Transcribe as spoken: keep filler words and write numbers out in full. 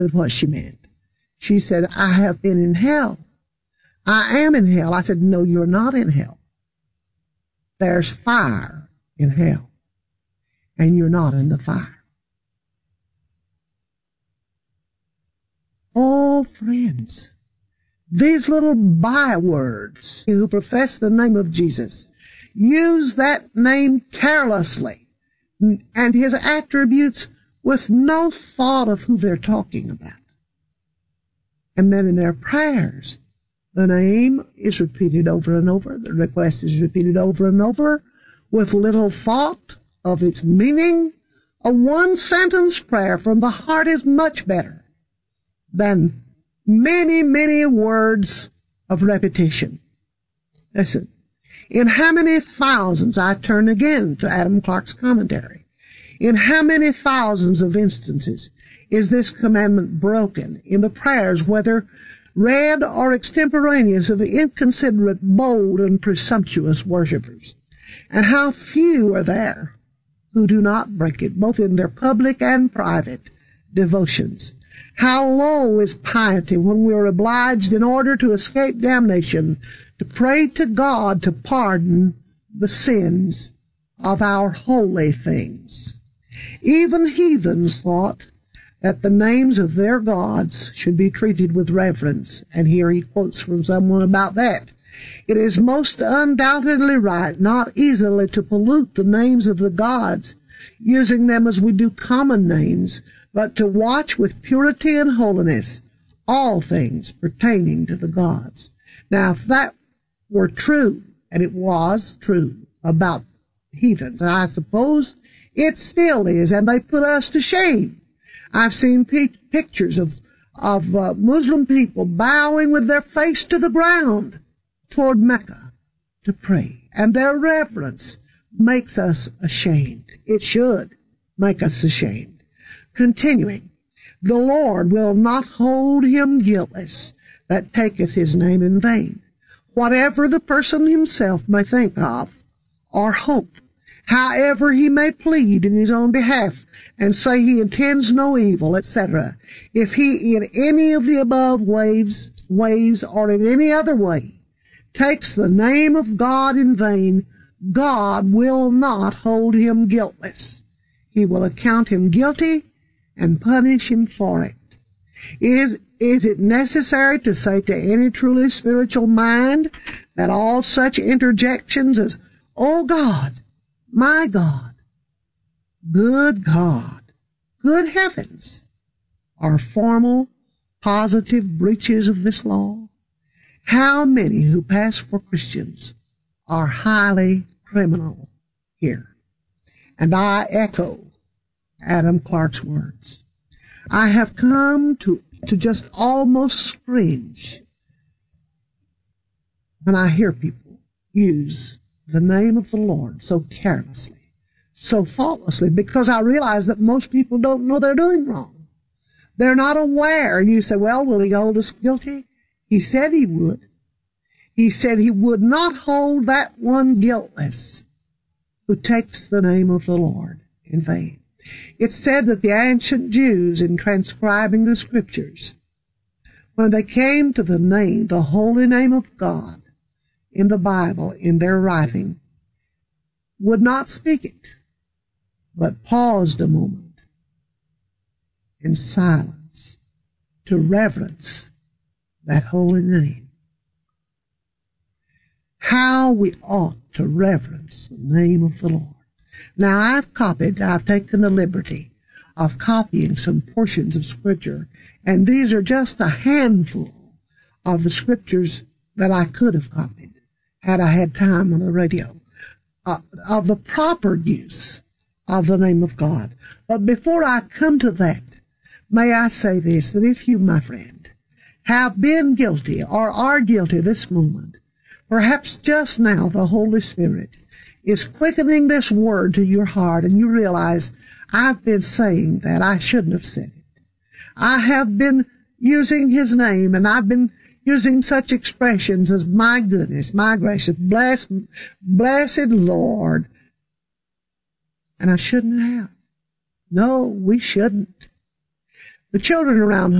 what she meant. She said, I have been in hell. I am in hell. I said, no, you're not in hell. There's fire in hell, and you're not in the fire. Oh, friends, these little bywords who profess the name of Jesus use that name carelessly and his attributes with no thought of who they're talking about. And then in their prayers, the name is repeated over and over. The request is repeated over and over with little thought of its meaning. A one-sentence prayer from the heart is much better than many, many words of repetition. Listen, in how many thousands, I turn again to Adam Clarke's commentary, in how many thousands of instances is this commandment broken in the prayers, whether read or extemporaneous, of inconsiderate, bold, and presumptuous worshippers? And how few are there who do not break it, both in their public and private devotions? How low is piety when we are obliged, in order to escape damnation, to pray to God to pardon the sins of our holy things? Even heathens thought that the names of their gods should be treated with reverence, and here he quotes from someone about that. It is most undoubtedly right not easily to pollute the names of the gods, using them as we do common names, but to watch with purity and holiness all things pertaining to the gods. Now, if that were true, and it was true about heathens, and I suppose it still is, and they put us to shame. I've seen pictures of, of uh, Muslim people bowing with their face to the ground toward Mecca to pray, and their reverence makes us ashamed. It should make us ashamed. Continuing, the Lord will not hold him guiltless that taketh his name in vain, whatever the person himself may think of or hope, however he may plead in his own behalf and say he intends no evil, et cetera. If he in any of the above ways, ways or in any other way takes the name of God in vain, God will not hold him guiltless. He will account him guilty and punish him for it. Is, is it necessary to say to any truly spiritual mind that all such interjections as, "Oh God, my God, good God, good heavens," are formal, positive breaches of this law? How many who pass for Christians are highly criminal here? And I echo Adam Clarke's words. I have come to, to just almost cringe when I hear people use the name of the Lord so carelessly, so thoughtlessly, because I realize that most people don't know they're doing wrong. They're not aware. And you say, well, will he hold us guilty? He said he would. He said he would not hold that one guiltless who takes the name of the Lord in vain. It's said that the ancient Jews, in transcribing the Scriptures, when they came to the name, the holy name of God in the Bible, in their writing, would not speak it, but paused a moment in silence to reverence that holy name. How we ought to reverence the name of the Lord. Now, I've copied, I've taken the liberty of copying some portions of Scripture, and these are just a handful of the Scriptures that I could have copied had I had time on the radio, uh, of the proper use of the name of God. But before I come to that, may I say this, that if you, my friend, have been guilty or are guilty this moment, perhaps just now the Holy Spirit is quickening this word to your heart, and you realize, I've been saying that. I shouldn't have said it. I have been using his name, and I've been using such expressions as, my goodness, my gracious, bless, blessed Lord. And I shouldn't have. No, we shouldn't. the children around